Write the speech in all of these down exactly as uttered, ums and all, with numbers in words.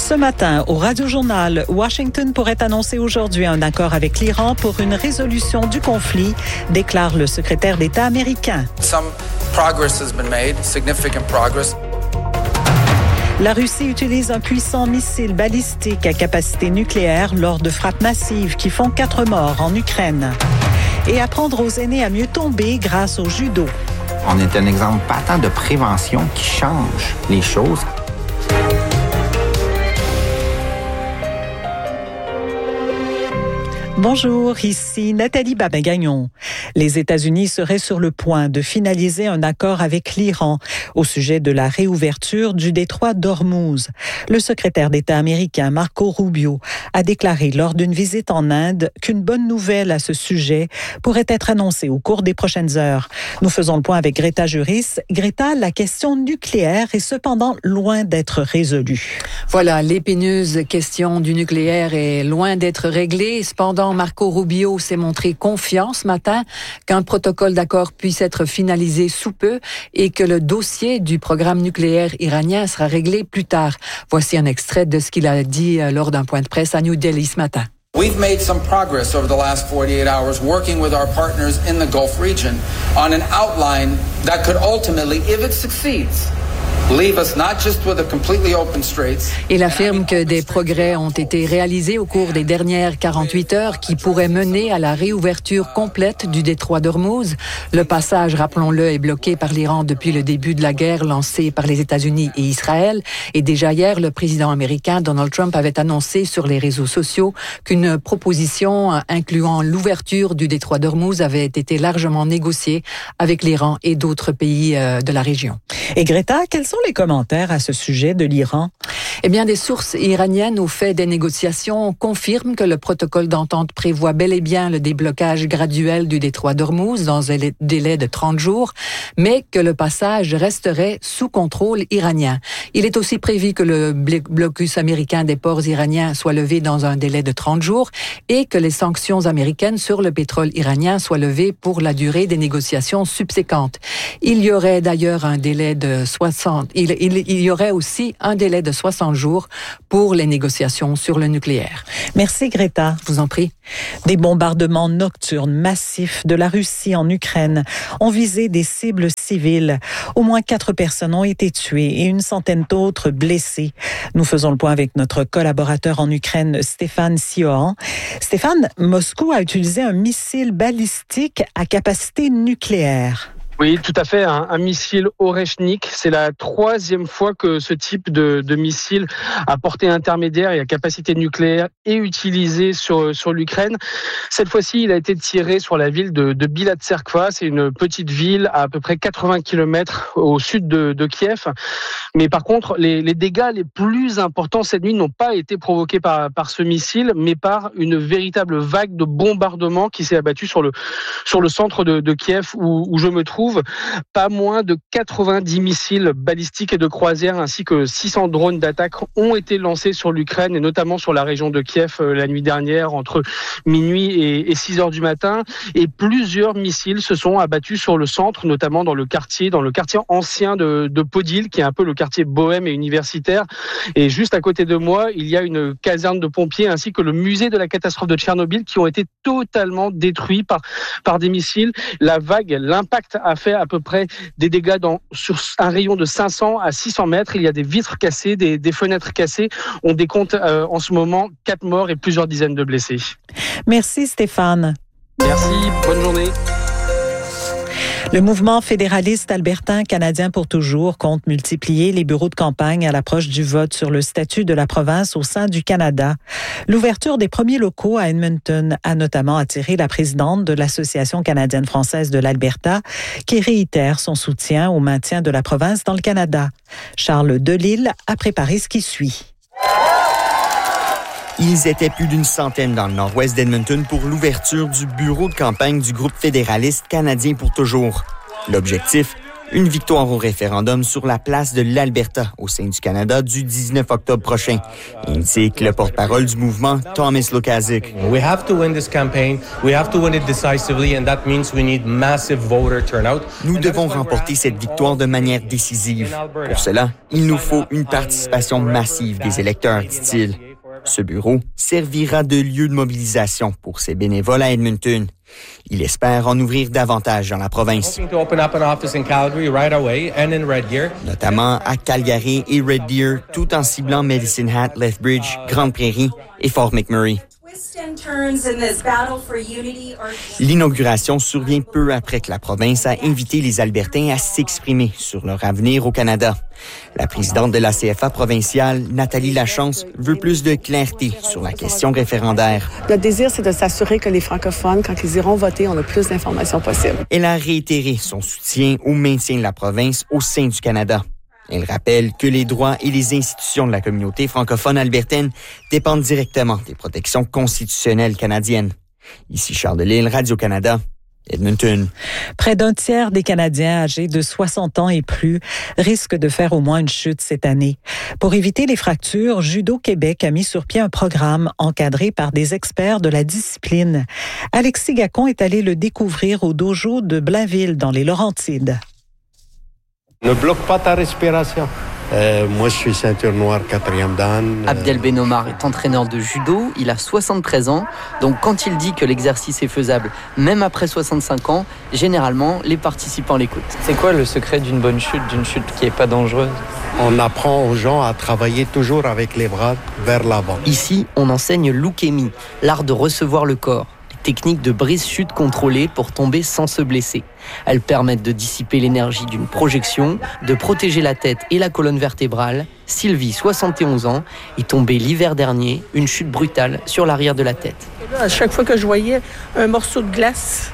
Ce matin, au Radio-Journal, Washington pourrait annoncer aujourd'hui un accord avec l'Iran pour une résolution du conflit, déclare le secrétaire d'État américain. Some progress has been made, significant progress. La Russie utilise un puissant missile balistique à capacité nucléaire lors de frappes massives qui font quatre morts en Ukraine. Et apprendre aux aînés à mieux tomber grâce au judo. On est un exemple patent de prévention qui change les choses. Bonjour, ici Nathalie Babin-Gagnon. Les États-Unis seraient sur le point de finaliser un accord avec l'Iran au sujet de la réouverture du détroit d'Ormuz. Le secrétaire d'État américain Marco Rubio a déclaré lors d'une visite en Inde qu'une bonne nouvelle à ce sujet pourrait être annoncée au cours des prochaines heures. Nous faisons le point avec Greta Juris. Greta, la question nucléaire est cependant loin d'être résolue. Voilà, l'épineuse question du nucléaire est loin d'être réglée. Cependant, Marco Rubio s'est montré confiant ce matin qu'un protocole d'accord puisse être finalisé sous peu et que le dossier du programme nucléaire iranien sera réglé plus tard. Voici un extrait de ce qu'il a dit lors d'un point de presse à New Delhi ce matin. We've made some progress over the last forty-eight hours working with our partners in the Gulf region on an outline that could ultimately, if it succeeds, leave us not just with a completely open straits. Il affirme que des progrès ont été réalisés au cours des dernières quarante-huit heures qui pourraient mener à la réouverture complète du détroit d'Ormuz. Le passage, rappelons-le, est bloqué par l'Iran depuis le début de la guerre lancée par les États-Unis et Israël. Et déjà hier, le président américain Donald Trump avait annoncé sur les réseaux sociaux qu'une proposition incluant l'ouverture du détroit d'Ormuz avait été largement négociée avec l'Iran et d'autres pays de la région. Et Greta, quels sont les commentaires à ce sujet de l'Iran? Eh bien, des sources iraniennes au fait des négociations confirment que le protocole d'entente prévoit bel et bien le déblocage graduel du détroit d'Ormuz dans un délai de trente jours, mais que le passage resterait sous contrôle iranien. Il est aussi prévu que le blocus américain des ports iraniens soit levé dans un délai de trente jours et que les sanctions américaines sur le pétrole iranien soient levées pour la durée des négociations subséquentes. Il y aurait d'ailleurs un délai de soixante, il, il, il y aurait aussi un délai de soixante jours pour les négociations sur le nucléaire. Merci Greta. Je vous en prie. Des bombardements nocturnes massifs de la Russie en Ukraine ont visé des cibles civiles. Au moins quatre personnes ont été tuées et une centaine d'autres blessées. Nous faisons le point avec notre collaborateur en Ukraine, Stéphane Siohan. Stéphane, Moscou a utilisé un missile balistique à capacité nucléaire. Oui, tout à fait, un, un missile Oreshnik. C'est la troisième fois que ce type de, de missile à portée intermédiaire et à capacité nucléaire est utilisé sur, sur l'Ukraine. Cette fois-ci, il a été tiré sur la ville de, de Bilatserkva. C'est une petite ville à à peu près quatre-vingts kilomètres au sud de, de Kiev. Mais par contre, les, les dégâts les plus importants cette nuit n'ont pas été provoqués par, par ce missile, mais par une véritable vague de bombardements qui s'est abattue sur le, sur le centre de, de Kiev où, où je me trouve. Pas moins de quatre-vingt-dix missiles balistiques et de croisière ainsi que six cents drones d'attaque ont été lancés sur l'Ukraine et notamment sur la région de Kiev la nuit dernière entre minuit et six heures du matin. Et plusieurs missiles se sont abattus sur le centre, notamment dans le quartier, dans le quartier ancien de, de Podil, qui est un peu le quartier bohème et universitaire. Et juste à côté de moi, il y a une caserne de pompiers ainsi que le musée de la catastrophe de Tchernobyl qui ont été totalement détruits par, par des missiles. La vague, l'impact a fait à peu près des dégâts dans, sur un rayon de cinq cents à six cents mètres. Il y a des vitres cassées, des, des fenêtres cassées. On décompte euh, en ce moment quatre morts et plusieurs dizaines de blessés. Merci Stéphane. Merci, bonne journée. Le mouvement fédéraliste albertain canadien pour toujours compte multiplier les bureaux de campagne à l'approche du vote sur le statut de la province au sein du Canada. L'ouverture des premiers locaux à Edmonton a notamment attiré la présidente de l'Association canadienne-française de l'Alberta, qui réitère son soutien au maintien de la province dans le Canada. Charles Delisle a préparé ce qui suit. Ils étaient plus d'une centaine dans le nord-ouest d'Edmonton pour l'ouverture du bureau de campagne du groupe fédéraliste canadien pour toujours. L'objectif, Une victoire au référendum sur la place de l'Alberta au sein du Canada du dix-neuf octobre prochain, indique le porte-parole du mouvement, Thomas Lukaszuk. We have to win this campaign. We have to win it decisively, and that means we need massive voter turnout. Nous devons remporter cette victoire de manière décisive. Pour cela, il nous faut une participation massive des électeurs, dit-il. Ce bureau servira de lieu de mobilisation pour ses bénévoles à Edmonton. Il espère en ouvrir davantage dans la province, notamment à Calgary et Red Deer, tout en ciblant Medicine Hat, Lethbridge, Grande Prairie et Fort McMurray. L'inauguration survient peu après que la province a invité les Albertains à s'exprimer sur leur avenir au Canada. La présidente de la C F A provinciale, Nathalie Lachance, veut plus de clarté sur la question référendaire. Notre désir, c'est de s'assurer que les francophones, quand ils iront voter, ont le plus d'informations possible. Elle a réitéré son soutien au maintien de la province au sein du Canada. Elle rappelle que les droits et les institutions de la communauté francophone albertaine dépendent directement des protections constitutionnelles canadiennes. Ici Charles Delisle, Radio-Canada, Edmonton. Près d'un tiers des Canadiens âgés de soixante ans et plus risquent de faire au moins une chute cette année. Pour éviter les fractures, Judo Québec a mis sur pied un programme encadré par des experts de la discipline. Alexis Gacon est allé le découvrir au dojo de Blainville, dans les Laurentides. Ne bloque pas ta respiration. Euh, moi, je suis ceinture noire, quatrième dan. Euh... Abdel Benomar est entraîneur de judo. Il a soixante-treize ans. Donc, quand il dit que l'exercice est faisable, même après soixante-cinq ans, généralement, les participants l'écoutent. C'est quoi le secret d'une bonne chute, d'une chute qui n'est pas dangereuse? On apprend aux gens à travailler toujours avec les bras vers l'avant. Ici, on enseigne l'ukemi, l'art de recevoir le corps. Technique de brise-chute contrôlée pour tomber sans se blesser. Elles permettent de dissiper l'énergie d'une projection, de protéger la tête et la colonne vertébrale. Sylvie, soixante et onze ans, est tombée l'hiver dernier, une chute brutale sur l'arrière de la tête. Là, à chaque fois que je voyais un morceau de glace,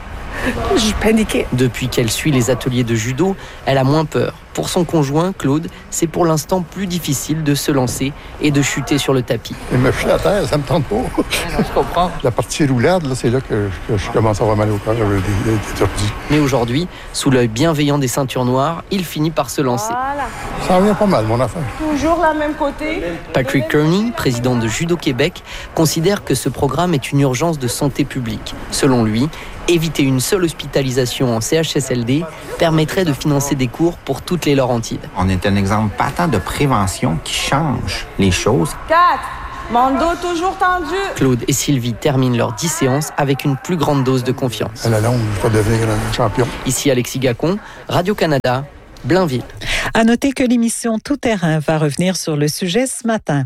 je paniquais. Depuis qu'elle suit les ateliers de judo, elle a moins peur. Pour son conjoint, Claude, c'est pour l'instant plus difficile de se lancer et de chuter sur le tapis. Et me fier à terre, ça me tente pas. Je comprends. La partie roulade, là, c'est là que, que je commence à avoir mal au cœur, des, des étourdis. Mais aujourd'hui, sous l'œil bienveillant des ceintures noires, il finit par se lancer. Voilà. Ça revient pas mal, mon affaire. Toujours la même côté. Patrick Kearney, président de Judo Québec, considère que ce programme est une urgence de santé publique. Selon lui, éviter une seule hospitalisation en C H S L D permettrait de financer des cours pour toutes les Laurentides. On est un exemple patent de prévention qui change les choses. quatre. Mon dos toujours tendu. Claude et Sylvie terminent leurs dix séances avec une plus grande dose de confiance. À la longue, je vais devenir un champion. Ici Alexis Gacon, Radio-Canada, Blainville. À noter que l'émission Tout terrain va revenir sur le sujet ce matin.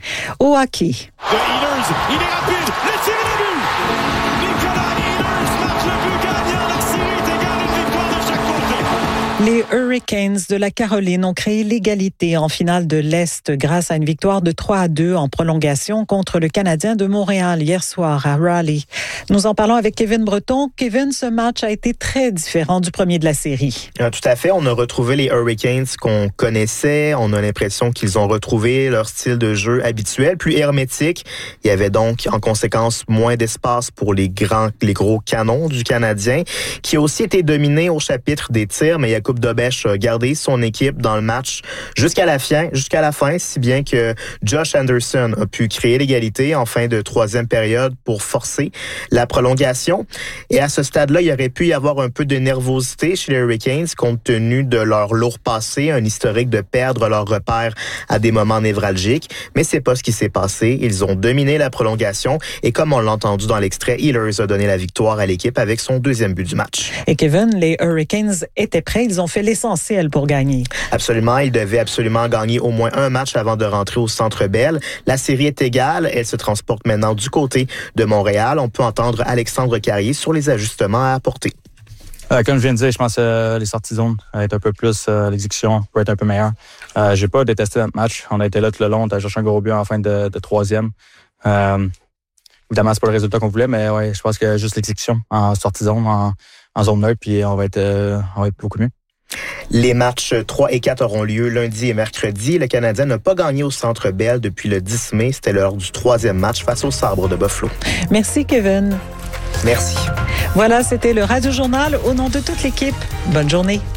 Au hockey. The Eaters, il est rapide, le tir est but! Nicolas Eaters marque le but gagnant, la série est égale, une victoire de chaque côté. Les Hurricanes de la Caroline ont créé l'égalité en finale de l'Est grâce à une victoire de trois à deux en prolongation contre le Canadien de Montréal hier soir à Raleigh. Nous en parlons avec Kevin Breton. Kevin, ce match a été très différent du premier de la série. Ah, tout à fait. On a retrouvé les Hurricanes qu'on connaissait. On a l'impression qu'ils ont retrouvé leur style de jeu habituel, plus hermétique. Il y avait donc, en conséquence, moins d'espace pour les grands, les gros canons du Canadien, qui a aussi été dominé au chapitre des tirs, mais Jakub Dobeš a gardé son équipe dans le match jusqu'à la fin, jusqu'à la fin, si bien que Josh Anderson a pu créer l'égalité en fin de troisième période pour forcer la prolongation. Et à ce stade-là, il aurait pu y avoir un peu de nervosité chez les Hurricanes compte tenu de leur lourd passé, un historique de perdre leurs repères à des moments névralgiques. Mais c'est pas ce qui s'est passé. Ils ont dominé la prolongation et comme on l'a entendu dans l'extrait, Ehlers a donné la victoire à l'équipe avec son deuxième but du match. Et Kevin, les Hurricanes étaient prêts. Ils ont fait l'essentiel pour gagner. Absolument. Ils devaient absolument gagner au moins un match avant de rentrer au Centre Bell. La série est égale. Elle se transporte maintenant du côté de Montréal. On peut entendre Alexandre Carrier sur les ajustements à apporter. Euh, comme je viens de dire, je pense que euh, les sorties zones vont être un peu plus, euh, l'exécution peut être un peu meilleure. Euh, j'ai pas détesté notre match. On a été là tout le long. On a cherché un gros but en fin de, de troisième. Euh, évidemment, c'est pas le résultat qu'on voulait, mais ouais, je pense que juste l'exécution en sortie zone, en, en zone neutre, puis on va être, euh, on va être beaucoup mieux. Les matchs trois et quatre auront lieu lundi et mercredi. Le Canadien n'a pas gagné au Centre Bell depuis le dix mai. C'était l'heure du troisième match face aux Sabres de Buffalo. Merci, Kevin. Merci. Voilà, c'était le Radio Journal. Au nom de toute l'équipe, bonne journée.